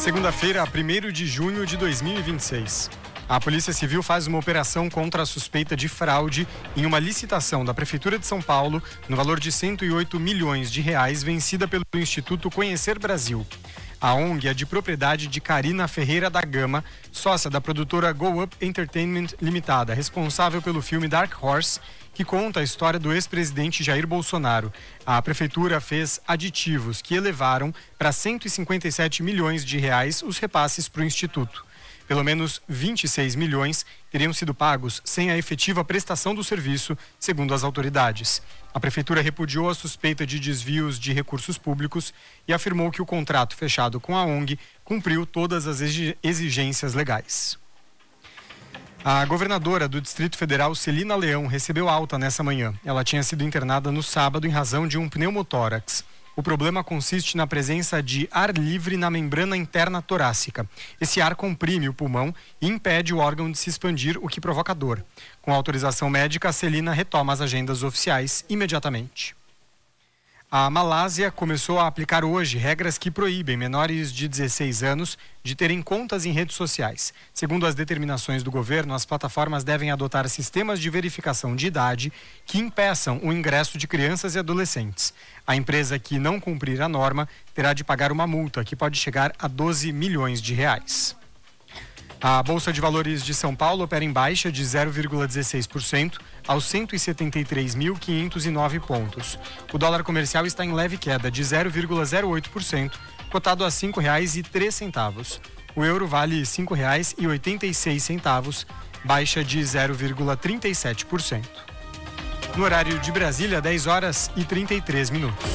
Segunda-feira, 1º de junho de 2026. A Polícia Civil faz uma operação contra a suspeita de fraude em uma licitação da Prefeitura de São Paulo no valor de R$108 milhões vencida pelo Instituto Conhecer Brasil. A ONG é de propriedade de Karina Ferreira da Gama, sócia da produtora Go Up Entertainment Limitada, responsável pelo filme Dark Horse, que conta a história do ex-presidente Jair Bolsonaro. A prefeitura fez aditivos que elevaram para R$157 milhões os repasses para o Instituto. Pelo menos 26 milhões teriam sido pagos sem a efetiva prestação do serviço, segundo as autoridades. A prefeitura repudiou a suspeita de desvios de recursos públicos e afirmou que o contrato fechado com a ONG cumpriu todas as exigências legais. A governadora do Distrito Federal, Celina Leão, recebeu alta nessa manhã. Ela tinha sido internada no sábado em razão de um pneumotórax. O problema consiste na presença de ar livre na membrana interna torácica. Esse ar comprime o pulmão e impede o órgão de se expandir, o que provoca dor. Com autorização médica, a Celina retoma as agendas oficiais imediatamente. A Malásia começou a aplicar hoje regras que proíbem menores de 16 anos de terem contas em redes sociais. Segundo as determinações do governo, as plataformas devem adotar sistemas de verificação de idade que impeçam o ingresso de crianças e adolescentes. A empresa que não cumprir a norma terá de pagar uma multa que pode chegar a R$12 milhões. A Bolsa de Valores de São Paulo opera em baixa de 0,16% aos 173.509 pontos. O dólar comercial está em leve queda de 0,08%, cotado a R$ 5,03. O euro vale R$ 5,86, baixa de 0,37%. No horário de Brasília, 10h33.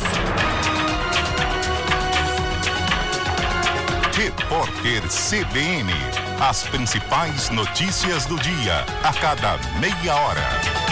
Repórter CBN. As principais notícias do dia, a cada meia hora.